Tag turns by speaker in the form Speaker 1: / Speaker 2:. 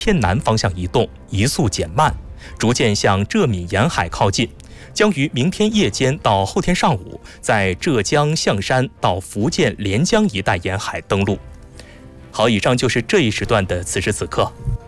Speaker 1: 偏南方向移动，移速减慢，逐渐向浙闽沿海靠近，将于明天夜间到后天上午在浙江象山到福建连江一带沿海登陆。好，以上就是这一时段的此时此刻。